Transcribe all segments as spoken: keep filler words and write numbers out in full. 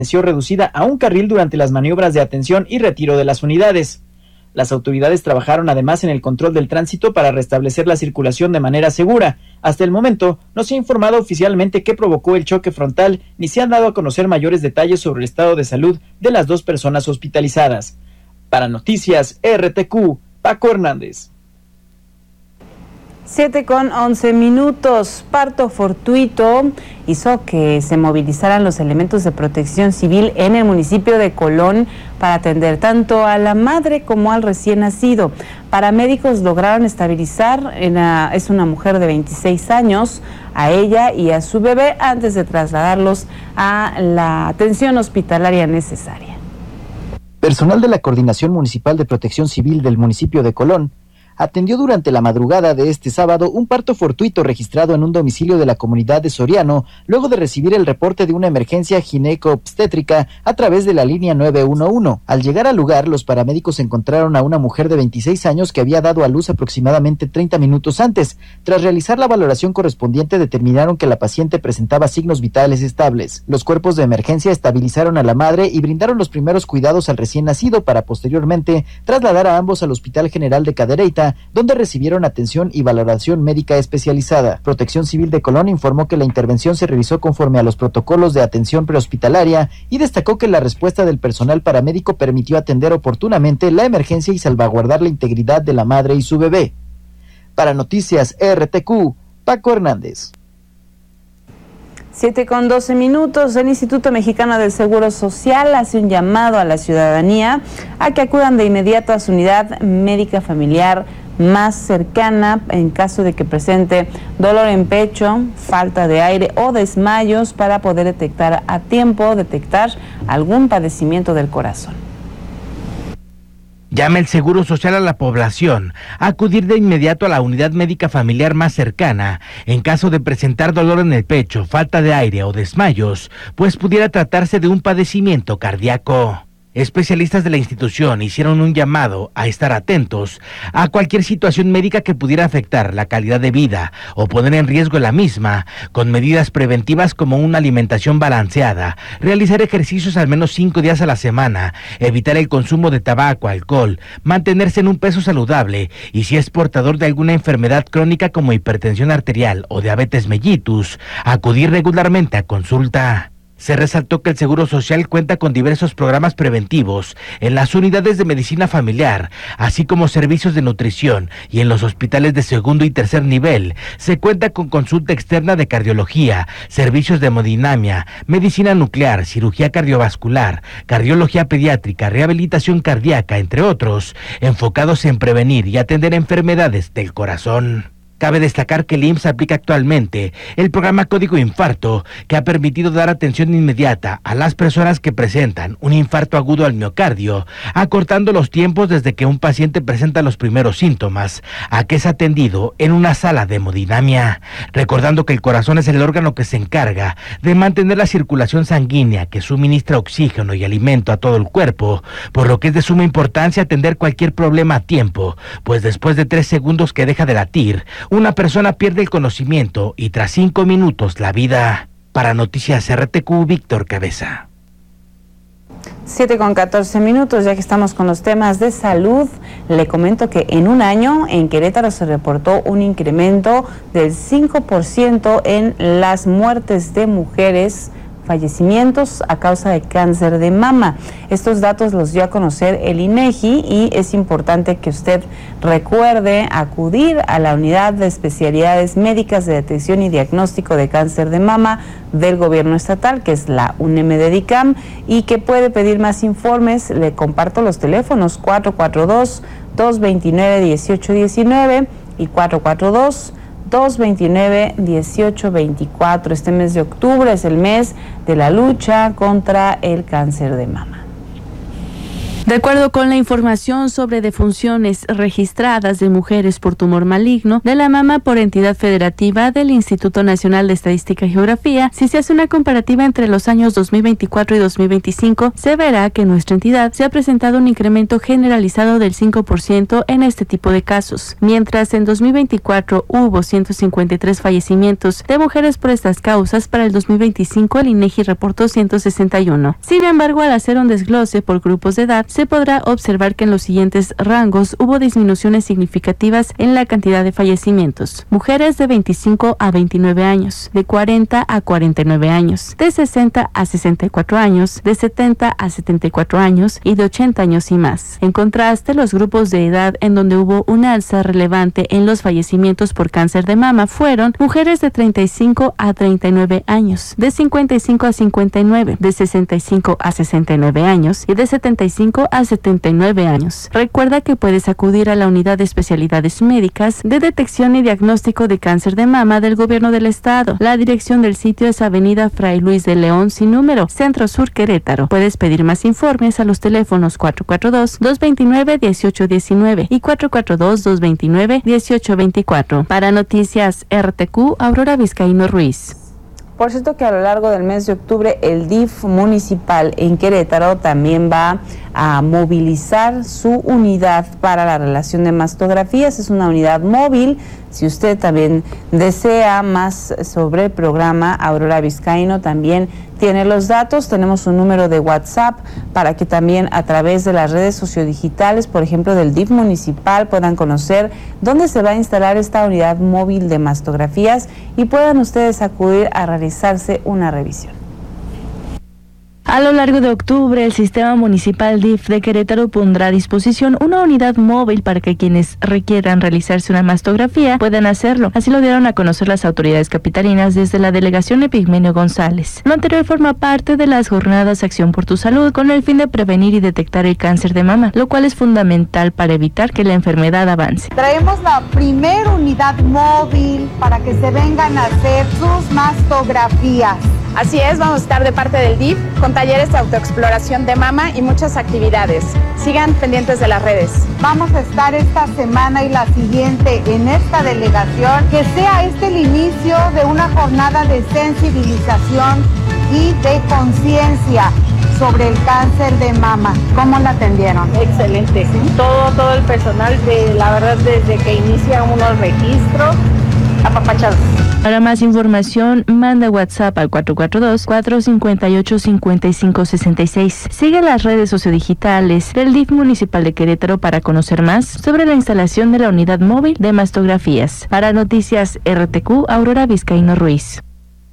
reducida a un carril durante las maniobras de atención y retiro de las unidades. Las autoridades trabajaron además en el control del tránsito para restablecer la circulación de manera segura. Hasta el momento, no se ha informado oficialmente qué provocó el choque frontal, ni se han dado a conocer mayores detalles sobre el estado de salud de las dos personas hospitalizadas. Para Noticias R T Q, Paco Hernández. siete con once minutos. Parto fortuito hizo que se movilizaran los elementos de protección civil en el municipio de Colón para atender tanto a la madre como al recién nacido. Paramédicos lograron estabilizar, en a, es una mujer de veintiséis años, a ella y a su bebé antes de trasladarlos a la atención hospitalaria necesaria. Personal de la Coordinación Municipal de Protección Civil del municipio de Colón atendió durante la madrugada de este sábado un parto fortuito registrado en un domicilio de la comunidad de Soriano, luego de recibir el reporte de una emergencia gineco-obstétrica a través de la línea nueve uno uno. Al llegar al lugar, los paramédicos encontraron a una mujer de veintiséis años que había dado a luz aproximadamente treinta minutos antes. Tras realizar la valoración correspondiente, determinaron que la paciente presentaba signos vitales estables. Los cuerpos de emergencia estabilizaron a la madre y brindaron los primeros cuidados al recién nacido para posteriormente trasladar a ambos al Hospital General de Cadereyta, donde recibieron atención y valoración médica especializada. Protección Civil de Colón informó que la intervención se realizó conforme a los protocolos de atención prehospitalaria y destacó que la respuesta del personal paramédico permitió atender oportunamente la emergencia y salvaguardar la integridad de la madre y su bebé. Para Noticias R T Q, Paco Hernández. siete con doce minutos. El Instituto Mexicano del Seguro Social hace un llamado a la ciudadanía a que acudan de inmediato a su unidad médica familiar más cercana en caso de que presente dolor en pecho, falta de aire o desmayos para poder detectar a tiempo, detectar algún padecimiento del corazón. Llama el Seguro Social a la población a acudir de inmediato a la unidad médica familiar más cercana en caso de presentar dolor en el pecho, falta de aire o desmayos, pues pudiera tratarse de un padecimiento cardíaco. Especialistas de la institución hicieron un llamado a estar atentos a cualquier situación médica que pudiera afectar la calidad de vida o poner en riesgo la misma, con medidas preventivas como una alimentación balanceada, realizar ejercicios al menos cinco días a la semana, evitar el consumo de tabaco, alcohol, mantenerse en un peso saludable y si es portador de alguna enfermedad crónica como hipertensión arterial o diabetes mellitus, acudir regularmente a consulta. Se resaltó que el Seguro Social cuenta con diversos programas preventivos en las unidades de medicina familiar, así como servicios de nutrición, y en los hospitales de segundo y tercer nivel se cuenta con consulta externa de cardiología, servicios de hemodinamia, medicina nuclear, cirugía cardiovascular, cardiología pediátrica, rehabilitación cardíaca, entre otros, enfocados en prevenir y atender enfermedades del corazón. Cabe destacar que el I M S S aplica actualmente el programa Código Infarto, que ha permitido dar atención inmediata a las personas que presentan un infarto agudo al miocardio, acortando los tiempos desde que un paciente presenta los primeros síntomas a que es atendido en una sala de hemodinamia, recordando que el corazón es el órgano que se encarga de mantener la circulación sanguínea que suministra oxígeno y alimento a todo el cuerpo, por lo que es de suma importancia atender cualquier problema a tiempo, pues después de tres segundos que deja de latir, una persona pierde el conocimiento y tras cinco minutos la vida. Para Noticias R T Q, Víctor Cabeza. siete con catorce minutos, ya que estamos con los temas de salud, le comento que en un año en Querétaro se reportó un incremento del cinco por ciento en las muertes de mujeres, fallecimientos a causa de cáncer de mama. Estos datos los dio a conocer el INEGI y es importante que usted recuerde acudir a la unidad de especialidades médicas de detección y diagnóstico de cáncer de mama del gobierno estatal, que es la UNEMEDEDICAM, y que puede pedir más informes. Le comparto los teléfonos cuatro cuatro dos, dos dos nueve, uno ocho uno nueve y cuatro cuatro dos, dos dos nueve, uno ocho dos cuatro. Este mes de octubre es el mes de la lucha contra el cáncer de mama. De acuerdo con la información sobre defunciones registradas de mujeres por tumor maligno de la mama por entidad federativa del Instituto Nacional de Estadística y Geografía, si se hace una comparativa entre los años dos mil veinticuatro y dos mil veinticinco, se verá que en nuestra entidad se ha presentado un incremento generalizado del cinco por ciento en este tipo de casos. Mientras en dos mil veinticuatro hubo ciento cincuenta y tres fallecimientos de mujeres por estas causas, para el dos mil veinticinco el INEGI reportó ciento sesenta y uno. Sin embargo, al hacer un desglose por grupos de edad, se podrá observar que en los siguientes rangos hubo disminuciones significativas en la cantidad de fallecimientos. Mujeres de veinticinco a veintinueve años, de cuarenta a cuarenta y nueve años, de sesenta a sesenta y cuatro años, de setenta a setenta y cuatro años y de ochenta años y más. En contraste, los grupos de edad en donde hubo una alza relevante en los fallecimientos por cáncer de mama fueron mujeres de treinta y cinco a treinta y nueve años, de cincuenta y cinco a cincuenta y nueve, de sesenta y cinco a sesenta y nueve años y de setenta y cinco a setenta y nueve años. Recuerda que puedes acudir a la Unidad de Especialidades Médicas de Detección y Diagnóstico de Cáncer de Mama del Gobierno del Estado. La dirección del sitio es Avenida Fray Luis de León sin número, Centro Sur, Querétaro. Puedes pedir más informes a los teléfonos cuatro cuatro dos, dos dos nueve, uno ocho uno nueve y cuatro cuatro dos, dos dos nueve, uno ocho dos cuatro. Para Noticias R T Q, Aurora Vizcaíno Ruiz. Por cierto que a lo largo del mes de octubre el D I F municipal en Querétaro también va a movilizar su unidad para la relación de mastografías. Es una unidad móvil. Si usted también desea más sobre el programa, Aurora Vizcaíno también tiene los datos. Tenemos un número de WhatsApp para que también a través de las redes sociodigitales, por ejemplo del D I F municipal, puedan conocer dónde se va a instalar esta unidad móvil de mastografías y puedan ustedes acudir a realizarse una revisión. A lo largo de octubre, el Sistema Municipal D I F de Querétaro pondrá a disposición una unidad móvil para que quienes requieran realizarse una mastografía puedan hacerlo. Así lo dieron a conocer las autoridades capitalinas desde la delegación Epigmenio González. Lo anterior forma parte de las jornadas Acción por tu Salud con el fin de prevenir y detectar el cáncer de mama, lo cual es fundamental para evitar que la enfermedad avance. Traemos la primera unidad móvil para que se vengan a hacer sus mastografías. Así es, vamos a estar de parte del D I F con talleres de autoexploración de mama y muchas actividades. Sigan pendientes de las redes. Vamos a estar esta semana y la siguiente en esta delegación. Que sea este el inicio de una jornada de sensibilización y de conciencia sobre el cáncer de mama. ¿Cómo la atendieron? Excelente. ¿Sí? Todo, todo el personal, de, la verdad, desde que inicia unos registros, apapachados. Para más información, manda WhatsApp al cuatro cuatro dos, cuatro cinco ocho, cinco cinco seis seis. Sigue las redes sociodigitales del D I F municipal de Querétaro para conocer más sobre la instalación de la unidad móvil de mastografías. Para Noticias R T Q, Aurora Vizcaíno Ruiz.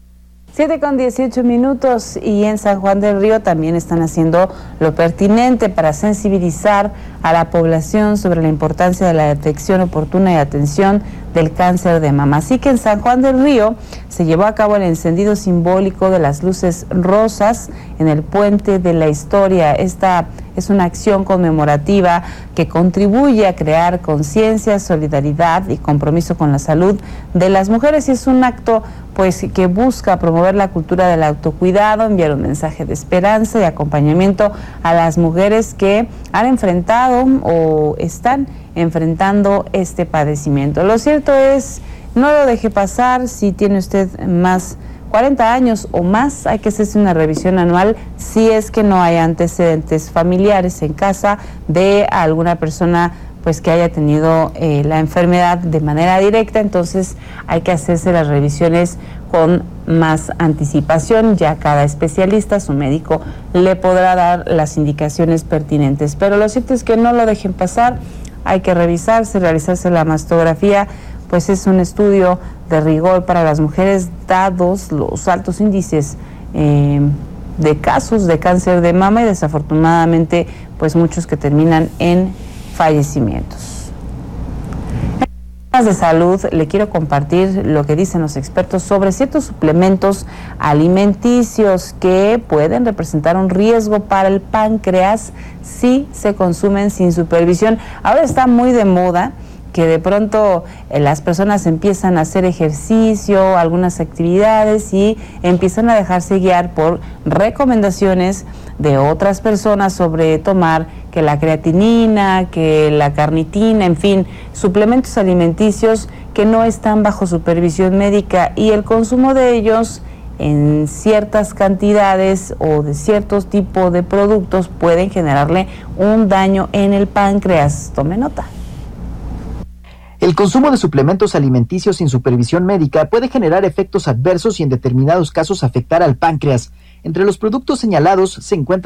siete con dieciocho minutos y en San Juan del Río también están haciendo lo pertinente para sensibilizar a la población sobre la importancia de la detección oportuna y atención del cáncer de mama. Así que en San Juan del Río se llevó a cabo el encendido simbólico de las luces rosas en el Puente de la Historia. Esta es una acción conmemorativa que contribuye a crear conciencia, solidaridad y compromiso con la salud de las mujeres, y es un acto pues que busca promover la cultura del autocuidado, enviar un mensaje de esperanza y acompañamiento a las mujeres que han enfrentado o están enfrentando este padecimiento. Lo cierto es, no lo deje pasar. Si tiene usted más cuarenta años o más, hay que hacerse una revisión anual si es que no hay antecedentes familiares en casa de alguna persona pues que haya tenido eh, la enfermedad de manera directa. Entonces hay que hacerse las revisiones con más anticipación. Ya cada especialista, su médico, le podrá dar las indicaciones pertinentes, pero lo cierto es que no lo dejen pasar. Hay que revisarse, realizarse la mastografía, pues es un estudio de rigor para las mujeres, dados los altos índices eh, de casos de cáncer de mama y desafortunadamente pues muchos que terminan en fallecimientos. En temas de salud, le quiero compartir lo que dicen los expertos sobre ciertos suplementos alimenticios que pueden representar un riesgo para el páncreas si se consumen sin supervisión. Ahora está muy de moda que de pronto eh, las personas empiezan a hacer ejercicio, algunas actividades y empiezan a dejarse guiar por recomendaciones de otras personas sobre tomar que la creatinina, que la carnitina, en fin, suplementos alimenticios que no están bajo supervisión médica, y el consumo de ellos en ciertas cantidades o de ciertos tipos de productos pueden generarle un daño en el páncreas. Tome nota. El consumo de suplementos alimenticios sin supervisión médica puede generar efectos adversos y en determinados casos afectar al páncreas. Entre los productos señalados se encuentra